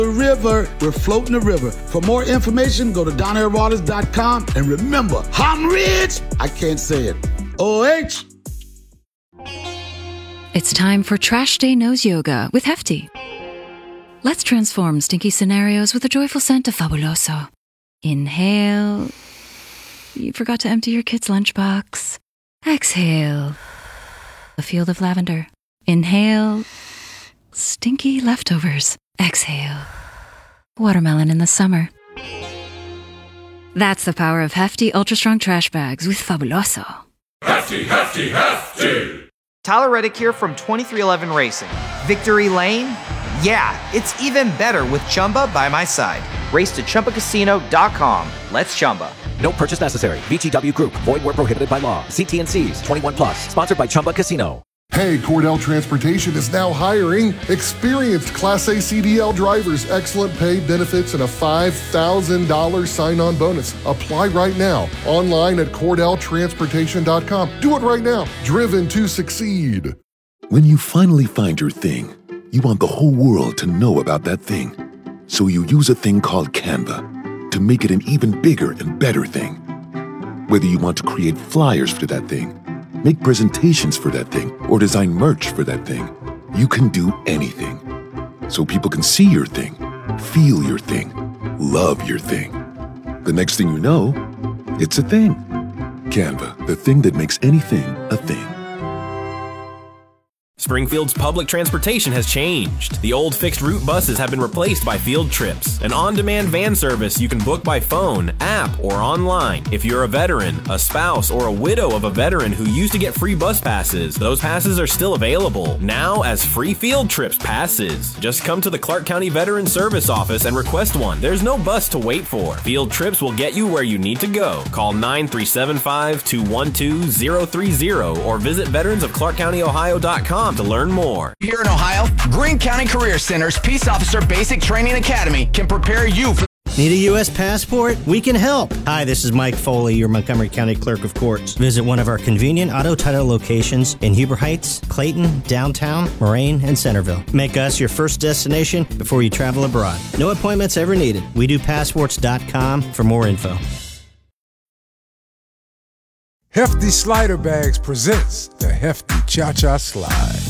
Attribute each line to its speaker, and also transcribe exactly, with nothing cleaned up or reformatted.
Speaker 1: The river, we're floating the river. For more information, go to Donaire Waters dot com. And remember, I'm rich. I can't say it. O H.
Speaker 2: It's time for Trash Day Nose Yoga with Hefty. Let's transform stinky scenarios with a joyful scent of Fabuloso. Inhale. You forgot to empty your kid's lunchbox. Exhale. A field of lavender. Inhale. Stinky leftovers. Exhale. Watermelon in the summer. That's the power of Hefty Ultra Strong Trash Bags with Fabuloso.
Speaker 3: Hefty, Hefty, Hefty!
Speaker 4: Tyler Reddick here from twenty-three eleven Racing. Victory Lane? Yeah, it's even better with Chumba by my side. Race to Chumba Casino dot com. Let's Chumba.
Speaker 5: No purchase necessary. V G W Group. Void where prohibited by law. See T and C's. twenty-one plus. Sponsored by Chumba Casino.
Speaker 6: Hey, Cordell Transportation is now hiring experienced Class A C D L drivers, excellent pay, benefits, and a five thousand dollars sign-on bonus. Apply right now, online at Cordell Transportation dot com. Do it right now. Driven to succeed.
Speaker 7: When you finally find your thing, you want the whole world to know about that thing. So you use a thing called Canva to make it an even bigger and better thing. Whether you want to create flyers for that thing, make presentations for that thing, or design merch for that thing, you can do anything. So people can see your thing, feel your thing, love your thing. The next thing you know, it's a thing. Canva, the thing that makes anything a thing.
Speaker 8: Springfield's public transportation has changed. The old fixed route buses have been replaced by Field Trips, an on-demand van service you can book by phone, app, or online. If you're a veteran, a spouse, or a widow of a veteran who used to get free bus passes, those passes are still available, now as free Field Trips passes. Just come to the Clark County Veteran Service Office and request one. There's no bus to wait for. Field Trips will get you where you need to go. Call nine three seven five, two one two, zero three zero or visit veterans of clark county ohio dot com to learn more.
Speaker 9: Here in Ohio, Greene County Career Center's Peace Officer Basic Training Academy can prepare you for...
Speaker 10: Need a U S passport? We can help. Hi, this is Mike Foley, your Montgomery County Clerk of Courts. Visit one of our convenient auto title locations in Huber Heights, Clayton, downtown, Moraine, and Centerville. Make us your first destination before you travel abroad. No appointments ever needed. we do passports dot com for more info.
Speaker 11: Hefty Slider Bags presents the Hefty Cha-Cha Slide.